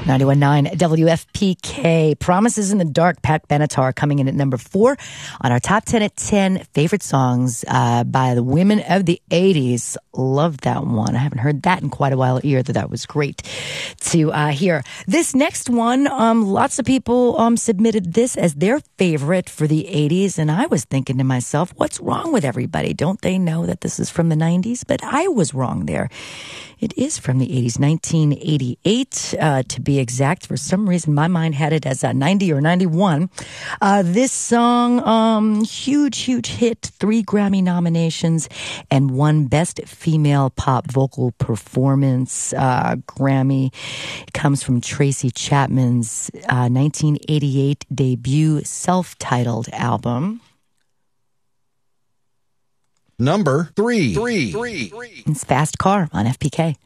91.9 WFPK. Promises in the Dark, Pat Benatar coming in at number 4 on our top 10 at 10 favorite songs by the women of the 80s. Love that one. I haven't heard that in quite a while either. That was great to hear. This next one, lots of people submitted this as their favorite for the 80s, and I was thinking to myself, what's wrong with everybody? Don't they know that this is from the 90s? But I was wrong there. It is from the 80s, 1988 to be exact. For some reason, my mind had it as 90 or 91. This song, huge hit, 3 Grammy nominations, and 1 Best Female Pop Vocal Performance Grammy. It comes from Tracy Chapman's 1988 debut self-titled album. Number 3. It's Fast Car on FPK.